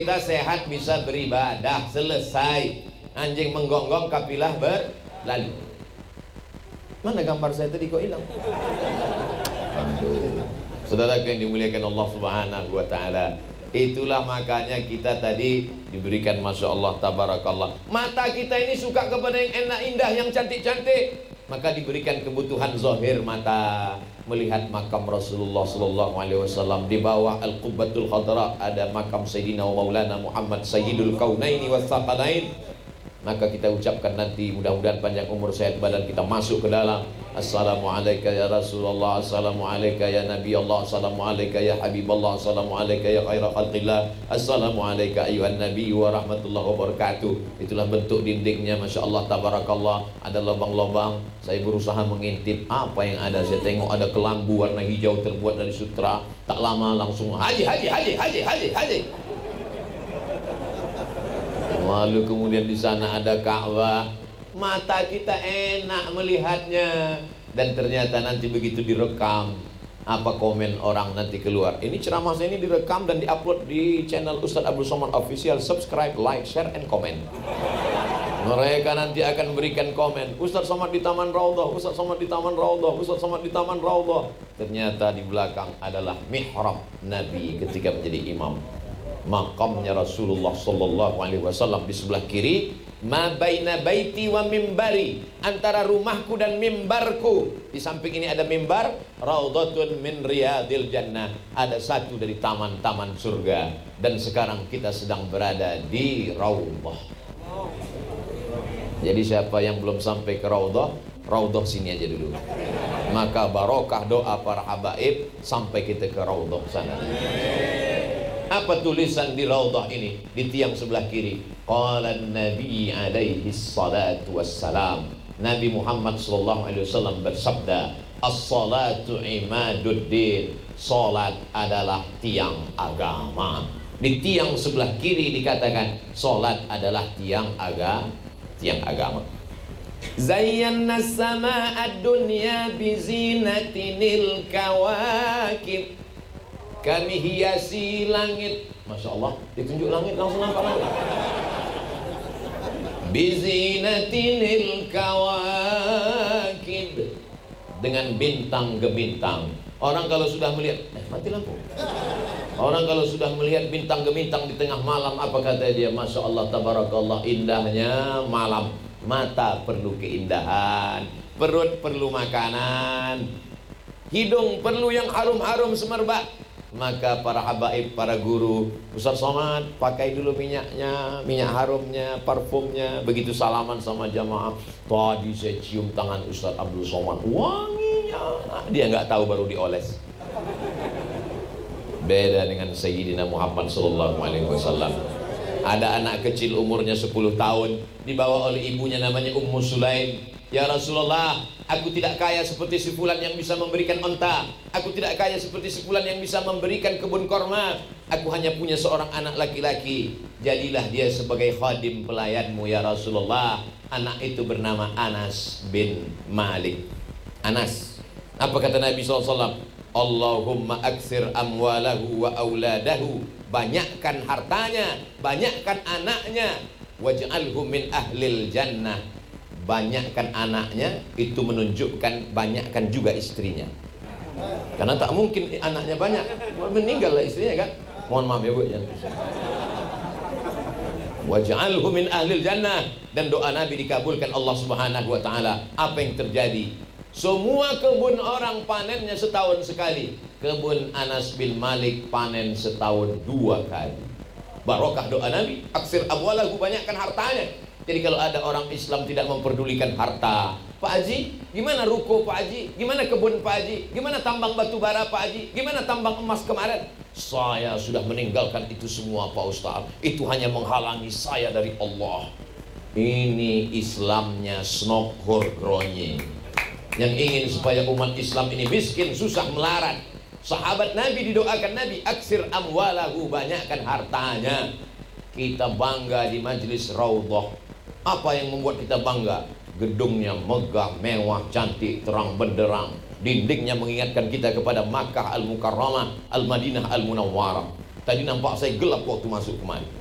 Kita sehat bisa beribadah, selesai. Anjing menggonggong, kapilah berlalu. Mana gambar saya tadi kok hilang? Aduh. Saudara yang dimuliakan Allah Subhanahu wa taala, itulah makanya kita tadi diberikan, masya Allah, tabarakallah, mata kita ini suka kepada yang enak, indah, yang cantik-cantik, maka diberikan kebutuhan zahir mata. Melihat makam Rasulullah sallallahu alaihi wasallam, di bawah Al-Qubbatul Khadra ada makam Sayyidina wa Maulana Muhammad Sayyidul Kaunaini was Thaqalain. Maka kita ucapkan nanti, mudah-mudahan panjang umur, sehat badan, kita masuk ke dalam. Assalamualaikum ya Rasulullah, Assalamualaikum ya Nabi Allah, Assalamualaikum ya Habibullah, Assalamualaikum ya khaira khalqillah, Assalamualaikum ayuhan Nabi wa rahmatullahi wabarakatuh. Itulah bentuk dindingnya, masya Allah, tabarakallah. Ada lubang-lubang. Saya berusaha mengintip apa yang ada. Saya tengok ada kelambu warna hijau terbuat dari sutra. Tak lama langsung haji, haji, haji, haji, haji, haji. Lalu kemudian di sana ada Ka'bah. Mata kita enak melihatnya. Dan ternyata nanti begitu direkam, apa komen orang nanti keluar. Ini ceramah saya ini direkam dan diupload di channel Ustaz Abdul Somad Official. Subscribe, like, share, and comment. Mereka nanti akan berikan komen, Ustaz Somad di Taman Raudhah, Ustaz Somad di Taman Raudhah, Ustaz Somad di Taman Raudhah. Ternyata di belakang adalah mihrab Nabi ketika menjadi imam. Makamnya Rasulullah sallallahu alaihi wasallam di sebelah kiri. Ma baina baiti wa mimbari, antara rumahku dan mimbarku. Di samping ini ada mimbar. Raudhatun min riyadil jannah, ada satu dari taman-taman surga. Dan sekarang kita sedang berada di Raudhah. Jadi siapa yang belum sampai ke Raudhah, Raudhah sini aja dulu. Maka barokah doa para habaib sampai kita ke Raudhah sana. Apa tulisan di Raudhah ini? Di tiang sebelah kiri, qala Nabi alaihi salatu wassalam, Nabi Muhammad sallallahu alaihi wasallam bersabda, as-salatu imaduddin, salat adalah tiang agama. Di tiang sebelah kiri dikatakan salat adalah tiang agama. Zayyana sama'ad dunya bizinatinil kawakib, kami hiasi langit. Masya Allah, ditunjuk langit langsung nampak langit. Bizinatinil kawakib, dengan bintang gemintang. Orang kalau sudah melihat, mati lampu. Orang kalau sudah melihat bintang gemintang di tengah malam, apa kata dia? Masya Allah, tabarakallah, indahnya malam. Mata perlu keindahan, perut perlu makanan, hidung perlu yang harum-harum semerbak. Maka para habaib, para guru, Ustaz Somad pakai dulu minyaknya, minyak harumnya, parfumnya. Begitu salaman sama jamaah, tadi saya cium tangan Ustaz Abdul Somad, wanginya. Dia nggak tahu, baru dioles. Beda dengan Sayyidina Muhammad sallallahu alaihi wasallam. Ada anak kecil umurnya 10 tahun, dibawa oleh ibunya namanya Ummu Sulaim. Ya Rasulullah, aku tidak kaya seperti si fulan yang bisa memberikan onta. Aku tidak kaya seperti si fulan yang bisa memberikan kebun korma. Aku hanya punya seorang anak laki-laki. Jadilah dia sebagai khadim pelayanmu ya Rasulullah. Anak itu bernama Anas bin Malik. Anas. Apa kata Nabi SAW? Allahumma aksir amwalahu wa auladahu. Banyakkan hartanya, banyakkan anaknya. Waj'alhu min ahlil jannah. Banyakkan anaknya itu menunjukkan banyakkan juga istrinya. Karena tak mungkin anaknya banyak, meninggallah istrinya kan. Mohon maaf ya Bu. Waj'alhu min ahlil jannah. Dan doa Nabi dikabulkan Allah Subhanahu wa taala. Apa yang terjadi? Semua kebun orang panennya setahun sekali. Kebun Anas bin Malik panen setahun 2 kali. Barokah doa Nabi, aksir amwalahu, banyakkan hartanya. Jadi kalau ada orang Islam tidak memperdulikan harta, Pak Haji, gimana ruko Pak Haji? Gimana kebun Pak Haji? Gimana tambang batu bara Pak Haji? Gimana tambang emas kemarin? Saya sudah meninggalkan itu semua Pak Ustaz. Itu hanya menghalangi saya dari Allah. Ini Islamnya snok horgronye, yang ingin supaya umat Islam ini miskin, susah, melarat. Sahabat Nabi didoakan Nabi, aksir amwalahu, banyakkan hartanya. Kita bangga di majlis Raudhah. Apa yang membuat kita bangga? Gedungnya megah, mewah, cantik, terang benderang. Dindingnya mengingatkan kita kepada Makkah Al-Mukarramah, Al-Madinah Al-Munawwarah. Tadi nampak saya gelap waktu masuk kemari.